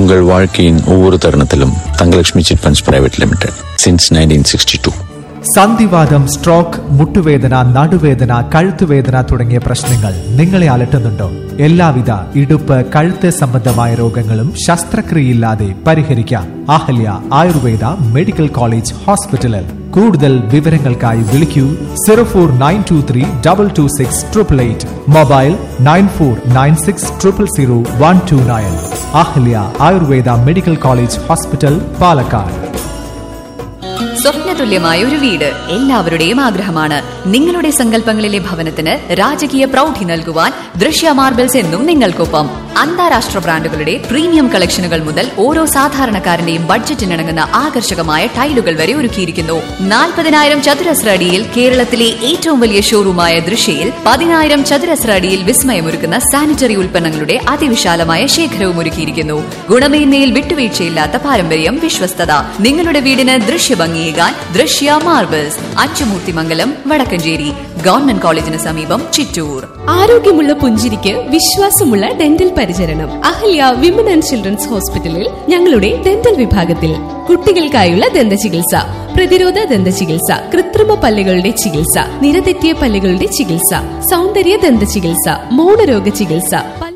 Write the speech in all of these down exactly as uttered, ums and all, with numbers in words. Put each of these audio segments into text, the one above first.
உங்கள் வாழ்க்கையின் ஒவ்வொரு தருணத்திலும் Thangalakshmi chit funds private limited since nineteen sixty to. സന്ധിവാതം, stroke, മുട്ടുവേദന, നടുവേദന, കഴുത്തുവേദന തുടങ്ങിയ പ്രശ്നങ്ങൾ നിങ്ങളെ അലട്ടുന്നുണ്ടോ? എല്ലാവിധ ഇടുപ്പ്, കഴുത്ത് സംബന്ധമായ രോഗങ്ങളും ശസ്ത്രക്രിയയില്ലാതെ പരിഹരിക്കാം. അഹല്യ ആയുർവേദ മെഡിക്കൽ കോളേജ് ഹോസ്പിറ്റലിൽ. കൂടുതൽ വിവരങ്ങൾക്കായി വിളിക്കൂ zero four nine to three double two six triple eight. Mobile nine four nine six triple zero one two nine. Ahalya Ayurveda medical college hospital, Palakkad. സ്വപ്നതുല്യമായ ഒരു വീട് എല്ലാവരുടെയും ആഗ്രഹമാണ്. നിങ്ങളുടെ സങ്കല്പങ്ങളിലെ ഭവനത്തിന് രാജകീയ പ്രൗഢി നൽകുവാൻ ദൃശ്യ മാർബിൾസ് എന്നും നിങ്ങൾക്കൊപ്പം. അന്താരാഷ്ട്ര ബ്രാൻഡുകളുടെ പ്രീമിയം കളക്ഷനുകൾ മുതൽ ഓരോ സാധാരണക്കാരന്റെയും ബഡ്ജറ്റിനിണങ്ങുന്ന ആകർഷകമായ ടൈലുകൾ വരെ ഒരുക്കിയിരിക്കുന്നു. നാൽപ്പതിനായിരം ചതുരശ്ര അടിയിൽ കേരളത്തിലെ ഏറ്റവും വലിയ ഷോറൂമായ ദൃശ്യയിൽ പതിനായിരം ചതുരശ്ര അടിയിൽ വിസ്മയമൊരുക്കുന്ന സാനിറ്ററി ഉൽപ്പന്നങ്ങളുടെ അതിവിശാലമായ ശേഖരവും ഒരുക്കിയിരിക്കുന്നു. ഗുണമേന്മയിൽ വിട്ടുവീഴ്ചയില്ലാത്ത പാരമ്പര്യം, വിശ്വസ്തത. നിങ്ങളുടെ വീടിന് ദൃശ്യഭംഗിയേകാൻ ദൃശ്യ മാർബിൾസ്, അച്ചുമൂർത്തിമംഗലം, വടക്കഞ്ചേരി. ഗവൺമെന്റ് കോളേജിന് സമീപം, ചിറ്റൂർ. ആരോഗ്യമുള്ള പുഞ്ചിരിക്ക് വിശ്വാസമുള്ള ഡെന്റൽ പരിചരണം അഹല്യ വിമൻ ആൻഡ് ചിൽഡ്രൻസ് ഹോസ്പിറ്റലിൽ ഞങ്ങളുടെ ഡെന്റൽ വിഭാഗത്തിൽ. കുട്ടികൾക്കായുള്ള ദന്ത ചികിത്സ, പ്രതിരോധ ദന്ത ചികിത്സ, കൃത്രിമ പല്ലുകളുടെ ചികിത്സ, നിരതെറ്റിയ പല്ലുകളുടെ ചികിത്സ, സൗന്ദര്യ ദന്ത ചികിത്സ, മൗനരോഗ ചികിത്സ.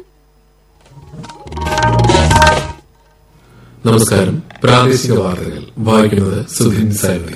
നമസ്കാരം. പ്രാദേശിക വാർത്തകൾ വായിക്കുന്നത് സുധിൻ സാരഥി.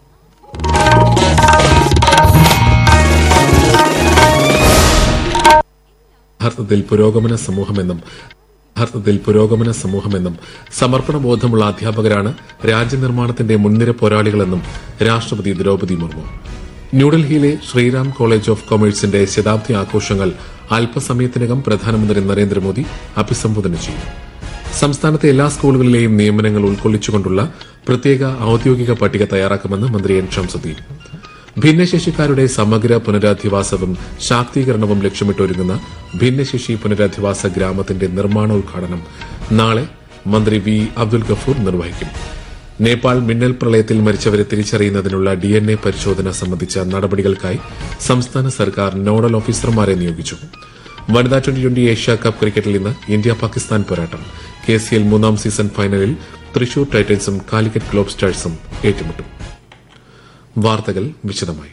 യഥാർത്ഥത്തിൽ പുരോഗമന സമൂഹമെന്നും യഥാർത്ഥത്തിൽ പുരോഗമന സമൂഹമെന്നും സമർപ്പണ ബോധമുള്ള അധ്യാപകരാണ് രാജ്യനിർമ്മാണത്തിന്റെ മുൻനിര പോരാളികളെന്നും രാഷ്ട്രപതി ദ്രൌപദി മുർമു. ന്യൂഡൽഹിയിലെ ശ്രീറാം കോളേജ് ഓഫ് കൊമേഴ്സിന്റെ ശതാബ്ദി ആഘോഷങ്ങൾ അല്പസമയത്തിനകം പ്രധാനമന്ത്രി നരേന്ദ്രമോദി അഭിസംബോധന ചെയ്യും. സംസ്ഥാനത്തെ എല്ലാ സ്കൂളുകളിലെയും നിയമനങ്ങൾ ഉൾക്കൊള്ളിച്ചുകൊണ്ടുള്ള പ്രത്യേക ഔദ്യോഗിക പട്ടിക തയ്യാറാക്കുമെന്ന് മന്ത്രി എൻ ഷംസുദ്ദീൻ. ഭിന്നശേഷിക്കാരുടെ സമഗ്ര പുനരധിവാസവും ശാക്തീകരണവും ലക്ഷ്യമിട്ടൊരുങ്ങുന്ന ഭിന്നശേഷി പുനരധിവാസ ഗ്രാമത്തിന്റെ നിർമ്മാണോദ്ഘാടനം നാളെ മന്ത്രി വി അബ്ദുൽ ഗഫൂർ നിർവഹിക്കും. നേപ്പാൾ മിന്നൽ പ്രളയത്തിൽ മരിച്ചവരെ തിരിച്ചറിയുന്നതിനുള്ള ഡിഎൻഎ പരിശോധന സംബന്ധിച്ച നടപടികൾക്കായി സംസ്ഥാന സർക്കാർ നോഡൽ ഓഫീസർമാരെ നിയോഗിച്ചു. വനിതാ ട്വന്റി ട്വന്റി ഏഷ്യ കപ്പ് ക്രിക്കറ്റിൽ ഇന്ന് ഇന്ത്യ പാകിസ്ഥാൻ പോരാട്ടം. കെ സി എൽ മൂന്നാം സീസൺ ഫൈനലിൽ തൃശൂർ ടൈറ്റൻസും കാലിക്കറ്റ് ഗ്ലോബ് സ്റ്റാർസും ഏറ്റുമുട്ടും. വാർത്തകൾ വിശദമായി.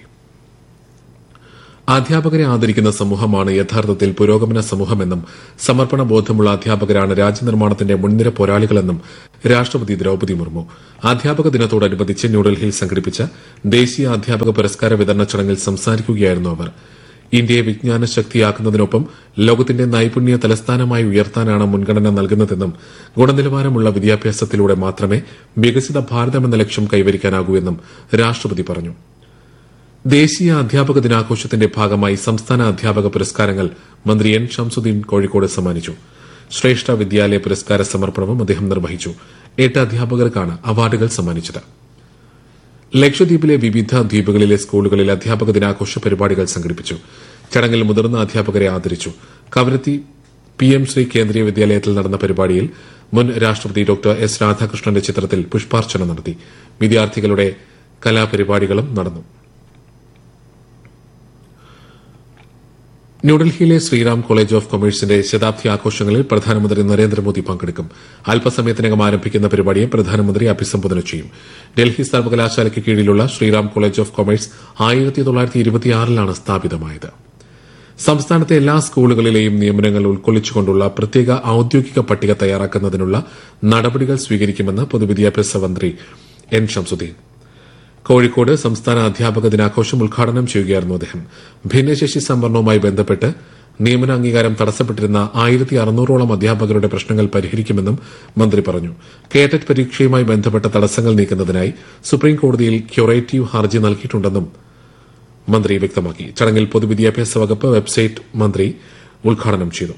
അധ്യാപകരെ ആദരിക്കുന്ന സമൂഹമാണ് യഥാർത്ഥത്തിൽ പുരോഗമന സമൂഹമെന്നും സമർപ്പണ ബോധമുള്ള അധ്യാപകരാണ് രാജ്യനിർമ്മാണത്തിന്റെ മുൻനിര പോരാളികളെന്നും രാഷ്ട്രപതി ദ്രൌപദി മുർമു. അധ്യാപക ദിനത്തോടനുബന്ധിച്ച് ന്യൂഡൽഹിയിൽ സംഘടിപ്പിച്ച ദേശീയ അധ്യാപക പുരസ്കാര വിതരണ ചടങ്ങിൽ സംസാരിക്കുകയായിരുന്നു അവർ. ഇന്ത്യയെ വിജ്ഞാന ശക്തിയാക്കുന്നതിനൊപ്പം ലോകത്തിന്റെ നൈപുണ്യ തലസ്ഥാനമായി ഉയർത്താനാണ് മുൻഗണന നൽകുന്നതെന്നും ഗുണനിലവാരമുള്ള വിദ്യാഭ്യാസത്തിലൂടെ മാത്രമേ വികസിത ഭാരതമെന്ന ലക്ഷ്യം കൈവരിക്കാനാകൂ എന്നും രാഷ്ട്രപതി പറഞ്ഞു. ദേശീയ അധ്യാപക ദിനാഘോഷത്തിന്റെ ഭാഗമായി സംസ്ഥാന അധ്യാപക പുരസ്കാരങ്ങൾ മന്ത്രി എൻ ഷംസുദ്ദീൻ കോഴിക്കോട് സമ്മാനിച്ചു. ശ്രേഷ്ഠ വിദ്യാലയ പുരസ്കാര സമർപ്പണവും അദ്ദേഹം നിർവഹിച്ചു. എട്ട് അധ്യാപകർക്കാണ് അവാർഡുകൾ സമ്മാനിച്ചത്. ലക്ഷദ്വീപിലെ വിവിധ ദ്വീപുകളിലെ സ്കൂളുകളിൽ അധ്യാപക ദിനാഘോഷ പരിപാടികൾ സംഘടിപ്പിച്ചു. ചടങ്ങിൽ മുതിർന്ന അധ്യാപകരെ ആദരിച്ചു. കവരത്തി പി എം ശ്രീ കേന്ദ്രീയ വിദ്യാലയത്തിൽ നടന്ന പരിപാടിയിൽ മുൻ രാഷ്ട്രപതി ഡോക്ടർ എസ് രാധാകൃഷ്ണന്റെ ചിത്രത്തിൽ പുഷ്പാർച്ചന നടത്തി. വിദ്യാർത്ഥികളുടെ കലാപരിപാടികളും നടന്നു. ന്യൂഡൽഹിയിലെ ശ്രീറാം കോളേജ് ഓഫ് കൊമേഴ്സിന്റെ ശതാബ്ദി ആഘോഷങ്ങളിൽ പ്രധാനമന്ത്രി നരേന്ദ്രമോദി പങ്കെടുക്കും. അല്പസമയത്തിനകം ആരംഭിക്കുന്ന പരിപാടിയെ പ്രധാനമന്ത്രി അഭിസംബോധന ചെയ്യും. ഡൽഹി സർവകലാശാലയ്ക്ക് കീഴിലുള്ള ശ്രീറാം കോളേജ് ഓഫ് കൊമേഴ്സ് ആയിരത്തി തൊള്ളായിരത്തി ഇരുപത്തിയാറിലാണ് സ്ഥാപിതമായത്. സംസ്ഥാനത്തെ എല്ലാ സ്കൂളുകളിലെയും നിയമനങ്ങൾ ഉൾക്കൊള്ളിച്ചുകൊണ്ടുള്ള പ്രത്യേക ഔദ്യോഗിക പട്ടിക തയ്യാറാക്കുന്നതിനുള്ള നടപടികൾ സ്വീകരിക്കുമെന്ന് പൊതുവിദ്യാഭ്യാസ മന്ത്രി എൻ ഷംസുദ്ദീൻ. കോഴിക്കോട് സംസ്ഥാന അധ്യാപക ദിനാഘോഷം ഉദ്ഘാടനം ചെയ്യുകയായിരുന്നു അദ്ദേഹം. ഭിന്നശേഷി സംവരണവുമായി ബന്ധപ്പെട്ട് നിയമന അംഗീകാരം തടസ്സപ്പെട്ടിരുന്ന ആയിരത്തി അറുന്നൂറോളം അധ്യാപകരുടെ പ്രശ്നങ്ങൾ പരിഹരിക്കുമെന്നും മന്ത്രി പറഞ്ഞു. കേറ്ററ്റ് പരീക്ഷയുമായി ബന്ധപ്പെട്ട തടസ്സങ്ങൾ നീക്കുന്നതിനായി സുപ്രീംകോടതിയിൽ ക്യൂറേറ്റീവ് ഹർജി നൽകിയിട്ടുണ്ടെന്നും മന്ത്രി വ്യക്തമാക്കി. ചടങ്ങിൽ പൊതുവിദ്യാഭ്യാസ വകുപ്പ് വെബ്സൈറ്റ് മന്ത്രി ഉദ്ഘാടനം ചെയ്തു.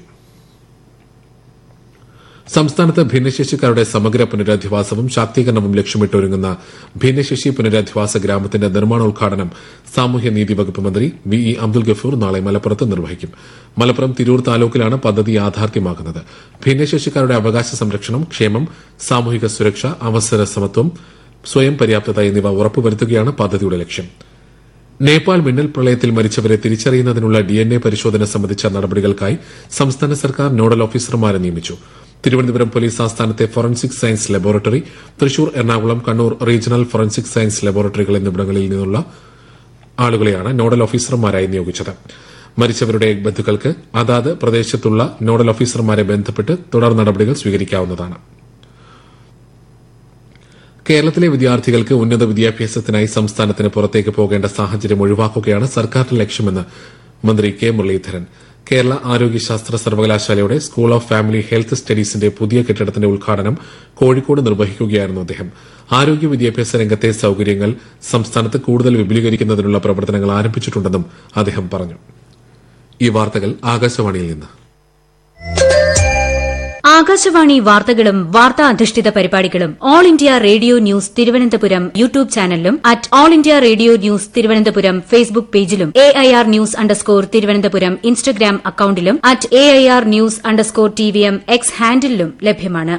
സംസ്ഥാനത്ത് ഭിന്നശേഷിക്കാരുടെ സമഗ്ര പുനരധിവാസവും ശാക്തീകരണവും ലക്ഷ്യമിട്ടൊരുങ്ങുന്ന ഭിന്നശേഷി പുനരധിവാസ ഗ്രാമത്തിന്റെ നിർമ്മാണോദ്ഘാടനം സാമൂഹ്യനീതി വകുപ്പ് മന്ത്രി വി ഇ അബ്ദുൽ ഗഫൂർ നാളെ മലപ്പുറത്ത് നിർവഹിക്കും. മലപ്പുറം തിരൂർ താലൂക്കിലാണ് പദ്ധതി യാഥാർത്ഥ്യമാക്കുന്നത്. ഭിന്നശേഷിക്കാരുടെ അവകാശ സംരക്ഷണം, ക്ഷേമം, സാമൂഹിക സുരക്ഷ, അവസര സമത്വം, സ്വയം പര്യാപ്തത എന്നിവ ഉറപ്പുവരുത്തുകയാണ് പദ്ധതിയുടെ ലക്ഷ്യം. നേപ്പാൾ മിന്നൽ പ്രളയത്തിൽ മരിച്ചവരെ തിരിച്ചറിയുന്നതിനുള്ള ഡിഎൻഎ പരിശോധന സംബന്ധിച്ച നടപടികൾക്കായി സംസ്ഥാന സർക്കാർ നോഡൽ ഓഫീസർമാരെ നിയമിച്ചു. Thiruvananthapuram police ആസ്ഥാനത്തെ forensic science laboratory, Thrissur, Ernakulam, Kannur regional forensic science ലബോറട്ടറികൾ എന്നിവിടങ്ങളിൽ നിന്നുള്ള ആളുകളെയാണ് നോഡൽ ഓഫീസർമാരായി നിയോഗിച്ചത്. മരിച്ചവരുടെ ബന്ധുക്കൾക്ക് അതാത് പ്രദേശത്തുള്ള നോഡൽ ഓഫീസർമാരെ ബന്ധപ്പെട്ട് തുടർ നടപടികൾ സ്വീകരിക്കാവുന്നതാണ്. കേരളത്തിലെ വിദ്യാർത്ഥികൾക്ക് ഉന്നത വിദ്യാഭ്യാസത്തിനായി സംസ്ഥാനത്തിന് പുറത്തേക്ക് പോകേണ്ട സാഹചര്യം ഒഴിവാക്കുകയാണ് സർക്കാരിന്റെ ലക്ഷ്യമെന്ന് മന്ത്രി കെ മുരളീധരൻ. കേരള ആരോഗ്യശാസ്ത്ര സർവകലാശാലയുടെ സ്കൂൾ ഓഫ് ഫാമിലി ഹെൽത്ത് സ്റ്റഡീസിന്റെ പുതിയ കെട്ടിടത്തിന്റെ ഉദ്ഘാടനം കോഴിക്കോട് നിർവഹിക്കുകയായിരുന്നു അദ്ദേഹം. ആരോഗ്യ വിദ്യാഭ്യാസ രംഗത്തെ സൌകര്യങ്ങൾ സംസ്ഥാനത്ത് കൂടുതൽ വിപുലീകരിക്കുന്നതിനുള്ള പ്രവർത്തനങ്ങൾ ആരംഭിച്ചിട്ടുണ്ടെന്നും അദ്ദേഹം പറഞ്ഞു. ഈ വാർത്തകൾ ആകാശവാണിയിൽ നിന്ന്. ആകാശവാണി വാർത്തകളും വാർത്താ അധിഷ്ഠിത പരിപാടികളും all India radio news Thiruvananthapuram YouTube ചാനലിലും at all India radio news Thiruvananthapuram Facebook പേജിലും A I R news underscore Thiruvananthapuram Instagram അക്കൌണ്ടിലും at A I R news underscore T V M X ഹാൻഡിലും ലഭ്യമാണ്.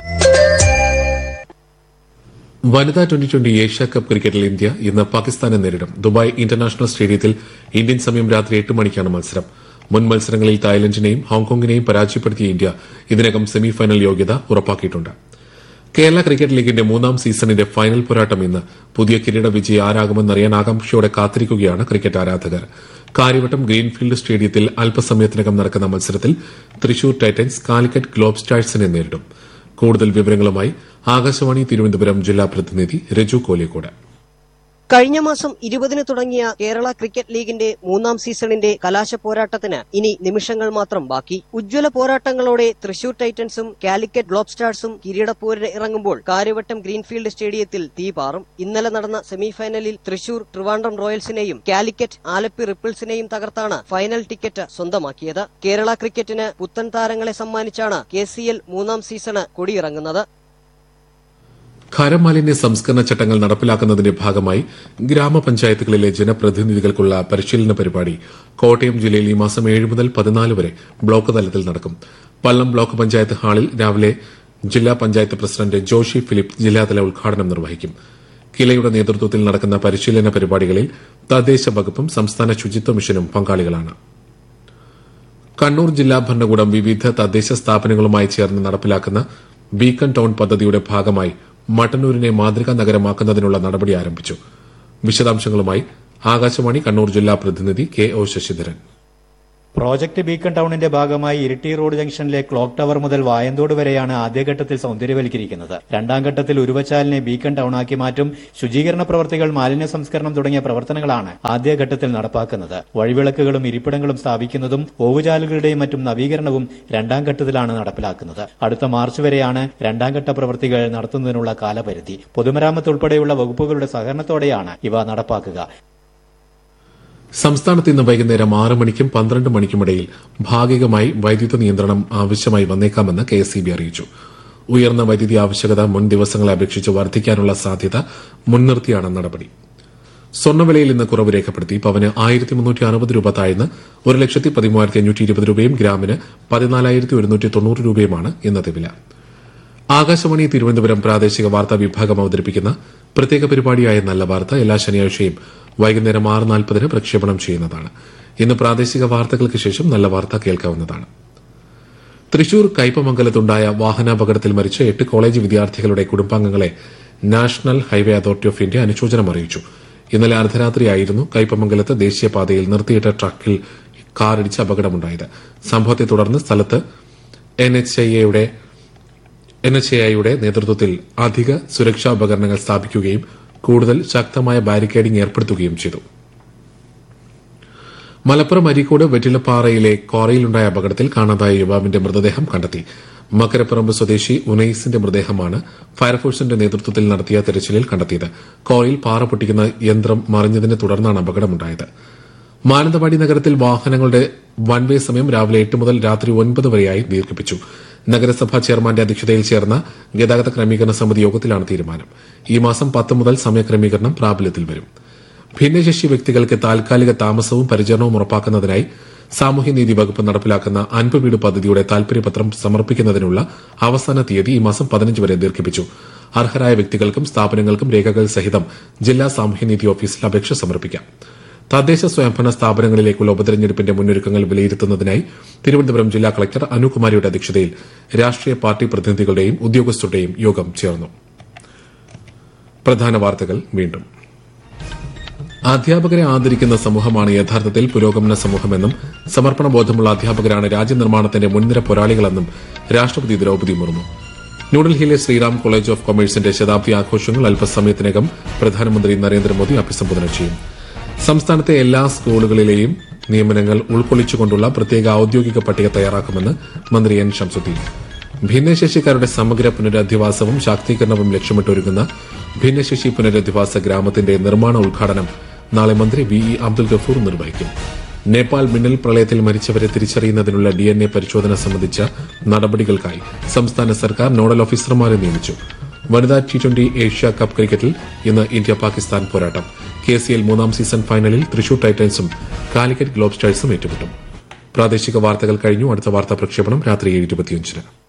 വനിതാ ട്വന്റി ട്വന്റി ഏഷ്യാകപ്പ് ക്രിക്കറ്റിൽ ഇന്ത്യ ഇന്ന് പാകിസ്ഥാനെ നേരിടും. ദുബായ് ഇന്റർനാഷണൽ സ്റ്റേഡിയത്തിൽ ഇന്ത്യൻ സമയം രാത്രി എട്ട് മണിക്കാണ് മത്സരം. മുൻ മത്സരങ്ങളിൽ തായ്ലൻഡിനെയും ഹോങ്കോങ്ങിനെയും പരാജയപ്പെടുത്തിയ ഇന്ത്യ ഇതിനകം സെമിഫൈനൽ യോഗ്യത ഉറപ്പാക്കിയിട്ടുണ്ട്. കേരള ക്രിക്കറ്റ് ലീഗിന്റെ മൂന്നാം സീസണിന്റെ ഫൈനൽ പോരാട്ടം ഇന്ന്. പുതിയ കിരീട വിജയി ആരാകുമെന്നറിയാൻ ആകാംക്ഷയോടെ കാത്തിരിക്കുകയാണ് ക്രിക്കറ്റ് ആരാധകർ. കാര്യവട്ടം ഗ്രീൻഫീൽഡ് സ്റ്റേഡിയത്തിൽ അല്പസമയത്തിനകം നടക്കുന്ന മത്സരത്തിൽ തൃശൂർ ടൈറ്റൻസ് കാലിക്കറ്റ് ഗ്ലോബ് സ്റ്റാഴ്സിനെ നേരിടും. കൂടുതൽ വിവരങ്ങളുമായി ആകാശവാണി തിരുവനന്തപുരം ജില്ലാ പ്രതിനിധി രജു കോലിക്കോട്. കഴിഞ്ഞ മാസം ഇരുപതിന് തുടങ്ങിയ കേരള ക്രിക്കറ്റ് ലീഗിന്റെ മൂന്നാം സീസണിന്റെ കലാശ പോരാട്ടത്തിന് ഇനി നിമിഷങ്ങൾ മാത്രം ബാക്കി. ഉജ്ജ്വല പോരാട്ടങ്ങളോടെ തൃശൂർ ടൈറ്റൻസും കാലിക്കറ്റ് ഗ്ലോബ് സ്റ്റാർസും കിരീടപ്പോരിന് ഇറങ്ങുമ്പോൾ കാര്യവട്ടം ഗ്രീൻഫീൽഡ് സ്റ്റേഡിയത്തിൽ തീ പാറും. ഇന്നലെ നടന്ന സെമിഫൈനലിൽ തൃശൂർ ട്രിവാൻഡ്രം റോയൽസിനെയും കാലിക്കറ്റ് ആലപ്പി റിപ്പിൾസിനെയും തകർത്താണ് ഫൈനൽ ടിക്കറ്റ് സ്വന്തമാക്കിയത്. കേരള ക്രിക്കറ്റിന് പുത്തൻ താരങ്ങളെ സമ്മാനിച്ചാണ് കെ സി എൽ മൂന്നാം സീസണ് കൊടിയിറങ്ങുന്നത്. ഖരമാലിന്യ സംസ്കരണ ചട്ടങ്ങൾ നടപ്പിലാക്കുന്നതിന്റെ ഭാഗമായി ഗ്രാമപഞ്ചായത്തുകളിലെ ജനപ്രതിനിധികൾക്കുള്ള പരിശീലന പരിപാടി കോട്ടയം ജില്ലയിൽ ഈ മാസം ഏഴ് മുതൽ പതിനാല് വരെ ബ്ലോക്ക് തലത്തിൽ നടക്കും. പള്ളം ബ്ലോക്ക് പഞ്ചായത്ത് ഹാളിൽ രാവിലെ ജില്ലാ പഞ്ചായത്ത് പ്രസിഡന്റ് ജോഷി ഫിലിപ്പ് ജില്ലാതല ഉദ്ഘാടനം നിർവഹിക്കും. കിലയുടെ നേതൃത്വത്തിൽ നടക്കുന്ന പരിശീലന പരിപാടികളിൽ തദ്ദേശ വകുപ്പും സംസ്ഥാന ശുചിത്വ മിഷനും പങ്കാളികളാണ്. കണ്ണൂർ ജില്ലാ ഭരണകൂടം വിവിധ തദ്ദേശ സ്ഥാപനങ്ങളുമായി ചേർന്ന് നടപ്പിലാക്കുന്ന ബീക്കൺ ടൌൺ പദ്ധതിയുടെ ഭാഗമായി മട്ടന്നൂരിനെ മാതൃകാ നഗരമാക്കുന്നതിനുള്ള നടപടി ആരംഭിച്ചു. വിശദാംശങ്ങളുമായി ആകാശവാണി കണ്ണൂർ ജില്ലാ പ്രതിനിധി K O Sasidharan. Project beacon ടൌണിന്റെ ഭാഗമായി ഇരിട്ടി റോഡ് ജംഗ്ഷനിലെ ക്ലോക്ക് ടവർ മുതൽ വായന്തോട് വരെയാണ് ആദ്യഘട്ടത്തിൽ സൌന്ദര്യവൽക്കരിക്കുന്നത്. രണ്ടാം ഘട്ടത്തിൽ ഉരുവച്ചാലിനെ ബീക്കൺ ടൌണാക്കി മാറ്റും. ശുചീകരണ പ്രവർത്തികൾ, മാലിന്യ സംസ്കരണം തുടങ്ങിയ പ്രവർത്തനങ്ങളാണ് ആദ്യഘട്ടത്തിൽ നടപ്പാക്കുന്നത്. വഴിവിളക്കുകളും ഇരിപ്പിടങ്ങളും സ്ഥാപിക്കുന്നതും ഓവുചാലുകളുടെയും മറ്റും നവീകരണവും രണ്ടാം ഘട്ടത്തിലാണ് നടപ്പിലാക്കുന്നത്. അടുത്ത മാർച്ച് വരെയാണ് രണ്ടാം ഘട്ട പ്രവൃത്തികൾ നടത്തുന്നതിനുള്ള കാലപരിധി. പൊതുമരാമത്ത് ഉൾപ്പെടെയുള്ള വകുപ്പുകളുടെ സഹകരണത്തോടെയാണ് ഇവ നടപ്പാക്കുക. സംസ്ഥാനത്ത് ഇന്ന് വൈകുന്നേരം ആറ് മണിക്കും പന്ത്രണ്ട് മണിക്കുമിടയിൽ ഭാഗികമായി വൈദ്യുത നിയന്ത്രണം ആവശ്യമായി വന്നേക്കാമെന്ന് കെ എസ് ഇ ബി അറിയിച്ചു. ഉയർന്ന വൈദ്യുതി ആവശ്യകത മുൻ ദിവസങ്ങളെ അപേക്ഷിച്ച് വർദ്ധിക്കാനുള്ള സാധ്യത മുൻനിർത്തിയാണ് നടപടി. സ്വർണ്ണവിലയിൽ ഇന്ന് കുറവ് രേഖപ്പെടുത്തി. പവന് ആയിരത്തി മുന്നൂറ്റി അറുപത് രൂപ താഴ്ന്ന് ഒരു ലക്ഷത്തി പതിമൂവായിരത്തി അഞ്ഞൂറ്റി ഇരുപത് രൂപയും ഗ്രാമിന് പതിനാലായിരത്തി ഒരുന്നൂറ്റി തൊണ്ണൂറ് രൂപയുമാണ് ഇന്നത്തെ വില. ആകാശവാണി തിരുവനന്തപുരം പ്രാദേശിക വാർത്താ വിഭാഗം അവതരിപ്പിക്കുന്ന പ്രത്യേക പരിപാടിയായ നല്ല വാർത്ത എല്ലാ ശനിയാഴ്ചയും വൈകുന്നേരം ആറ് നാൽപ്പതിന് പ്രക്ഷേപണം ചെയ്യുന്നതാണ്. ഇന്ന് പ്രാദേശിക വാർത്തകൾക്ക് ശേഷം നല്ല വാർത്ത കേൾക്കാവുന്നതാണ്. തൃശൂർ കയ്പമംഗലത്തുണ്ടായ വാഹനാപകടത്തിൽ മരിച്ച എട്ട് കോളേജ് വിദ്യാർത്ഥികളുടെ കുടുംബാംഗങ്ങളെ national highway authority of India അനുശോചനം അറിയിച്ചു. ഇന്നലെ അർദ്ധരാത്രിയായിരുന്നു കയ്പമംഗലത്ത് ദേശീയപാതയിൽ നിർത്തിയിട്ട ട്രക്കിൽ കാറിടിച്ച് അപകടമുണ്ടായത്. സംഭവത്തെ തുടർന്ന് സ്ഥലത്ത് എൻ എച്ച് ഐയുടെ എൻ എച്ച് ഐയുടെ നേതൃത്വത്തിൽ അധിക സുരക്ഷാ ഉപകരണങ്ങൾ സ്ഥാപിക്കുകയും കൂടുതൽ ശക്തമായ ബാരിക്കേഡിംഗ് ഏർപ്പെടുത്തുകയും ചെയ്തു. മലപ്പുറം അരീക്കോട് വെറ്റിലപ്പാറയിലെ ക്വാറിയിലുണ്ടായ അപകടത്തിൽ കാണാതായ യുവാവിന്റെ മൃതദേഹം കണ്ടെത്തി. മക്കരപ്പറമ്പ് സ്വദേശി ഉനൈസിന്റെ മൃതദേഹമാണ് ഫയർഫോഴ്സിന്റെ നേതൃത്വത്തിൽ നടത്തിയ തെരച്ചിലിൽ കണ്ടെത്തിയത്. ക്വാറിയിൽ പാറ പൊട്ടിക്കുന്ന യന്ത്രം മറിഞ്ഞതിനെ തുടർന്നാണ് അപകടമുണ്ടായത്. മാനന്തവാടി നഗരത്തിൽ വാഹനങ്ങളുടെ വൺ വേ സമയം രാവിലെ എട്ട് മുതൽ രാത്രി ഒൻപത് വരെയായി ദീർഘിപ്പിച്ചു. നഗരസഭാ ചെയർമാന്റെ അധ്യക്ഷതയിൽ ചേർന്ന ഗതാഗത ക്രമീകരണ സമിതി യോഗത്തിലാണ് തീരുമാനം. ഈ മാസം പത്ത് മുതൽ സമയക്രമീകരണം പ്രാബല്യത്തിൽ വരും. ഭിന്നശേഷി വ്യക്തികൾക്ക് താൽക്കാലിക താമസവും പരിചരണവും ഉറപ്പാക്കുന്നതിനായി സാമൂഹ്യനീതി വകുപ്പ് നടപ്പിലാക്കുന്ന അൻപ് വീട് പദ്ധതിയുടെ താൽപര്യപത്രം സമർപ്പിക്കുന്നതിനുള്ള അവസാന തീയതി ഈ മാസം പതിനഞ്ച് വരെ ദീർഘിപ്പിച്ചു. അർഹരായ വ്യക്തികൾക്കും സ്ഥാപനങ്ങൾക്കും രേഖകൾ സഹിതം ജില്ലാ സാമൂഹ്യനീതി ഓഫീസിൽ അപേക്ഷ സമർപ്പിക്കാം. തദ്ദേശ സ്വയംഭരണ സ്ഥാപനങ്ങളിലേക്കുള്ള ഉപതെരഞ്ഞെടുപ്പിന്റെ മുന്നൊരുക്കങ്ങൾ വിലയിരുത്തുന്നതിനായി തിരുവനന്തപുരം ജില്ലാ കളക്ടർ അനുകുമാരിയുടെ അധ്യക്ഷതയിൽ രാഷ്ട്രീയ പാർട്ടി പ്രതിനിധികളുടെയും ഉദ്യോഗസ്ഥരുടെയും യോഗം ചേർന്നു. പ്രധാന വാർത്തകൾ വീണ്ടും. അധ്യാപകരെ ആദരിക്കുന്ന സമൂഹമാണ് യഥാർത്ഥത്തിൽ പുരോഗമന സമൂഹമെന്നും സമർപ്പണ ബോധമുള്ള അധ്യാപകരാണ് രാജ്യനിർമ്മാണത്തിന്റെ മുൻനിര പോരാളികളെന്നും രാഷ്ട്രപതി ദ്രൌപദി മുർമു. ന്യൂഡൽഹിയിലെ ശ്രീറാം കോളേജ് ഓഫ് കൊമേഴ്സിന്റെ ശതാബ്ദി ആഘോഷങ്ങൾ അല്പസമയത്തിനകം പ്രധാനമന്ത്രി നരേന്ദ്രമോദി അഭിസംബോധന ചെയ്യും. സംസ്ഥാനത്തെ എല്ലാ സ്കൂളുകളിലെയും നിയമനങ്ങൾ ഉൾക്കൊള്ളിച്ചുകൊണ്ടുള്ള പ്രത്യേക ഔദ്യോഗിക പട്ടിക തയ്യാറാക്കുമെന്ന് മന്ത്രി എൻ ശംസുദ്ദീൻ. ഭിന്നശേഷിക്കാരുടെ സമഗ്ര പുനരധിവാസവും ശാക്തീകരണവും ലക്ഷ്യമിട്ടൊരുങ്ങുന്ന ഭിന്നശേഷി പുനരധിവാസ ഗ്രാമത്തിന്റെ നിർമ്മാണ ഉദ്ഘാടനം നാളെ മന്ത്രി വി ഇ അബ്ദുൽ ഗഫൂർ നിർവഹിക്കും. നേപ്പാൾ മിന്നൽ പ്രളയത്തിൽ മരിച്ചവരെ തിരിച്ചറിയുന്നതിനുള്ള ഡി എൻ എ പരിശോധന സംബന്ധിച്ച നടപടികൾക്കായി സംസ്ഥാന സർക്കാർ നോഡൽ ഓഫീസർമാരെ നിയമിച്ചു. വനിതാ ടി ട്വന്റി ഏഷ്യ കപ്പ് ക്രിക്കറ്റിൽ ഇന്ന് ഇന്ത്യ പാകിസ്ഥാൻ പോരാട്ടം. കെ സി എൽ മൂന്നാം സീസൺ ഫൈനലിൽ തൃശൂർ ടൈറ്റൻസും കാലിക്കറ്റ് ഗ്ലോബ് സ്റ്റാഴ്സും ഏറ്റുമുട്ടും. പ്രാദേശിക വാർത്തകൾ കഴിഞ്ഞു. അടുത്ത വാർത്താ പ്രക്ഷേപണം രാത്രി ഏഴ് ഇരുപത്തിയഞ്ചിന്.